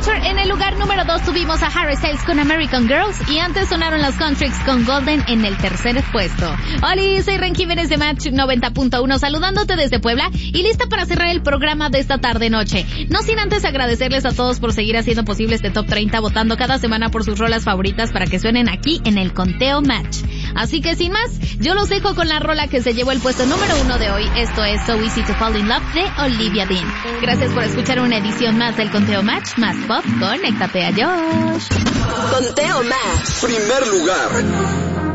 Future. En el lugar número 2 tuvimos a Harry Styles con American Girls y antes sonaron los Constricts con Golden en el tercer puesto. Hola, soy Ren Jiménez de Match 90.1 saludándote desde Puebla y lista para cerrar el programa de esta tarde-noche. No sin antes agradecerles a todos por seguir haciendo posible este Top 30 votando cada semana por sus rolas favoritas para que suenen aquí en el Conteo Match. Así que sin más, yo los dejo con la rola que se llevó el puesto número 1 de hoy. Esto es So Easy to Fall in Love de Olivia Dean. Gracias por escuchar una edición más del Conteo Match, más pop, conéctate a Josh. Conteo Match. Primer lugar.